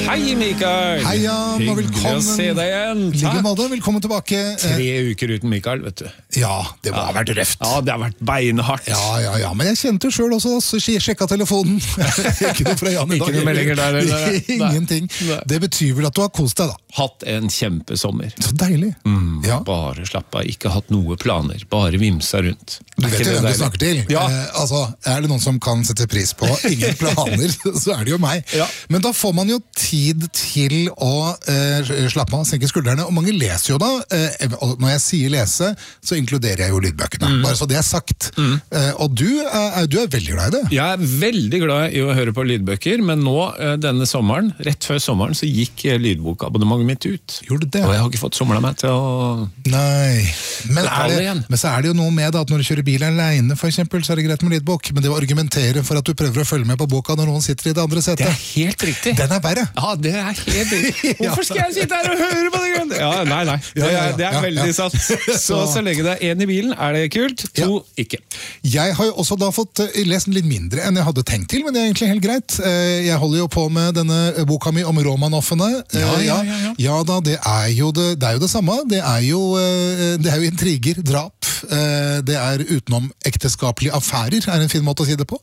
Hei, Mikael! Hei, Jan, og velkommen. Hyggelig å se deg igjen. Like måte, velkommen tilbake. 3 uker uten Mikael, vet du. Ja, det har vært røft. Ja, det har vært beinhardt. Ja, men jeg kjente selv også, så sjekka telefonen. Ikke noe fra Jan i dag. Ikke noe meldinger der, eller? Ingenting. Nei. Det betyr vel at du har kost deg, da. Hatt en kjempesommer. Så deilig. Ja. Bare slapp av, ikke hatt noe planer, bare vimsa rundt. Du vet jo hvem du snakker til. Ja. Altså, er det noen som kan sette pris på ingen planer, så er det jo meg. Ja. Men da får man jo tid til å slappe av, senke skuldrene, og mange leser jo da. Og når jeg sier lese, så inkluderer jeg jo lydbøkene. Bare så det er sagt. Og du er veldig glad i det. Jeg er veldig glad i å høre på lydbøker, men nå, denne sommeren, rett før sommeren, så gikk lydbokabonnementet mitt ut. Gjorde det? Og jeg har ikke fått somla meg til å... Nei, men igjen. så er det jo noe med da, at når du kjører bil alene, for eksempel, så er det greit med lydbok, men det å argumentere for at du prøver å følge med på boka når noen sitter i det andre setet, Det er helt riktig. den er verre. Ja, det er helt riktig. Hvorfor skal jeg sitte her og høre på det? Ja, nei. Det er veldig sant. Så lenge det er 1 i bilen, er det kult. 2, ikke. Jeg har jo også da fått lest litt mindre enn jeg hadde tenkt til, men det er egentlig helt greit. Jeg holder jo på med denne boka mi om Romanoffene. Ja da, det er jo det samme. Det er jo intriger, drap. Det er utenom ekteskapelige affærer, er en fin måte å si det på.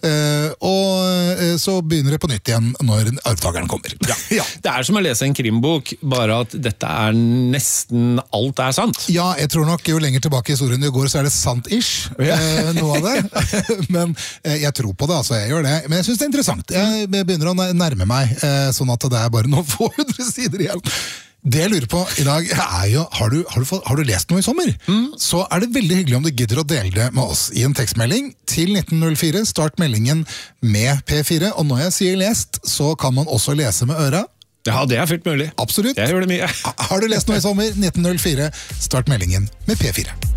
Og så begynner det på nytt igjen når arvtakeren kommer. Ja. Det er som å lese en krimbok, bare at dette er nesten alt er sant. Ja, jeg tror nok jo lenger tilbake i historien du går, så er det sant-ish, noe av det. Men jeg tror på det, altså, jeg gjør det. Men jeg synes det er interessant. Jeg begynner å nærme meg, sånn at det er bare noen få 100 sider igjen. Det jeg lurer på i dag er jo, har du lest noe i sommer? Så er det veldig hyggelig om du gidder å dele det med oss i en tekstmelding til 1904. Start meldingen med P4, og når jeg sier lest, så kan man også lese med øra. Ja, det er fullt mulig. Absolutt. Jeg gjør det mye. Har du lest noe i sommer? 1904. Start meldingen med P4.